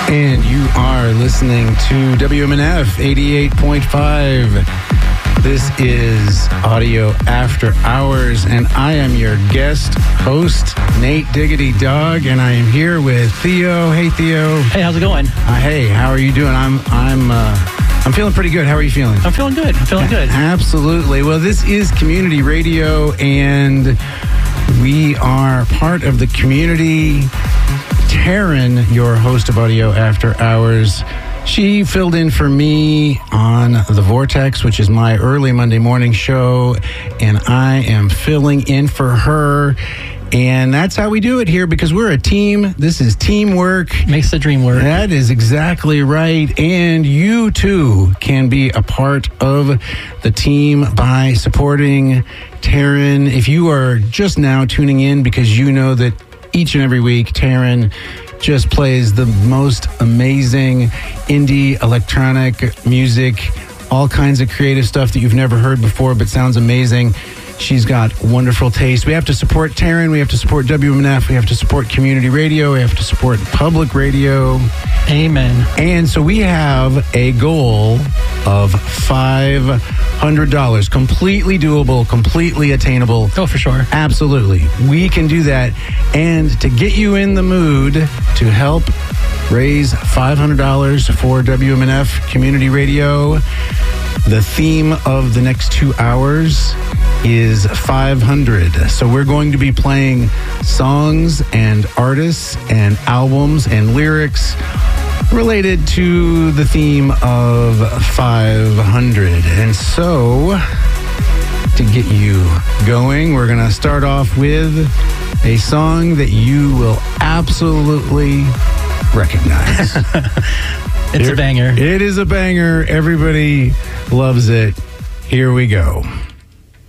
And you are listening to WMNF 88.5. This is Audio After Hours, and I am your guest host, Nate Diggity Dog, and I am here with Theo. Hey, Theo. Hey, how's it going? Hey, how are you doing? I'm feeling pretty good. How are you feeling? I'm feeling good. Absolutely. Well, this is community radio, and we are part of the community. Taryn, your host of Audio After Hours, she filled in for me on The Vortex, which is my early Monday morning show, and I am filling in for her. And that's how we do it here, because we're a team. This is teamwork. Makes the dream work. That is exactly right. And you, too, can be a part of the team by supporting Taryn. If you are just now tuning in because you know that each and every week, Taryn just plays the most amazing indie electronic music, all kinds of creative stuff that you've never heard before but sounds amazing. She's got wonderful taste. We have to support Taryn. We have to support WMNF. We have to support community radio. We have to support public radio. Amen. And so we have a goal of $500. Completely doable, completely attainable. Oh, for sure. Absolutely. We can do that. And to get you in the mood to help raise $500 for WMNF community radio, the theme of the next 2 hours is 500. So we're going to be playing songs and artists and albums and lyrics related to the theme of 500. And so, to get you going, we're going to start off with a song that you will absolutely recognize. It's a banger. It is a banger. Everybody loves it. Here we go.